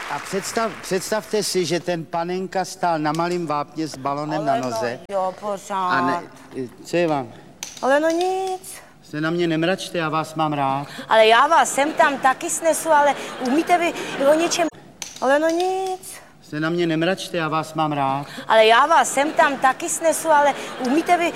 A představte si, že ten panenka stál na malým vápně s balonem na noze. No, jo, pořád. A ne, co je vám? Ale no nic. Se na mě nemračte, já vás mám rád. Ale já vás sem tam taky snesu, ale umíte vy o něčem... Ale no nic. Se na mě nemračte, já vás mám rád. Ale já vás sem tam taky snesu, ale umíte vy